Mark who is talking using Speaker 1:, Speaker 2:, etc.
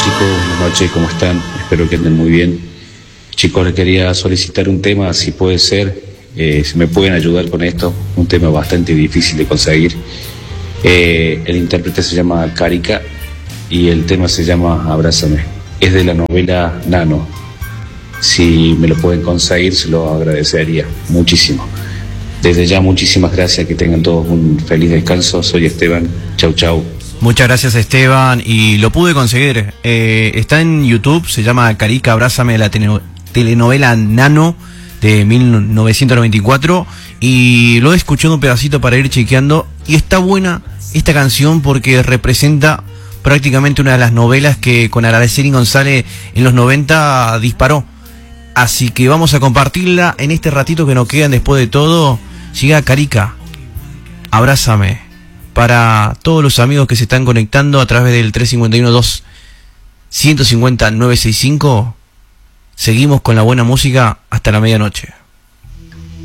Speaker 1: chicos, buenas noches, ¿cómo están? Espero que anden muy bien. Chicos, les quería solicitar un tema, si puede ser, si me pueden ayudar con esto, un tema bastante difícil de conseguir. El intérprete se llama Carica y el tema se llama Abrázame. Es de la novela Nano. Si me lo pueden conseguir, se lo agradecería muchísimo. Desde ya, muchísimas gracias, que tengan todos un feliz descanso. Soy Esteban, chau chau.
Speaker 2: Muchas gracias, Esteban, y lo pude conseguir. Está en YouTube, se llama Carica, Abrázame, de la telenovela Nano de 1994, y lo he escuchado un pedacito para ir chequeando, y está buena esta canción porque representa prácticamente una de las novelas que con Araceli González en los 90 disparó. Así que vamos a compartirla en este ratito que nos quedan después de todo. Llega Carica, Abrázame, para todos los amigos que se están conectando a través del 351-2-150-965. Seguimos con la buena música hasta la medianoche.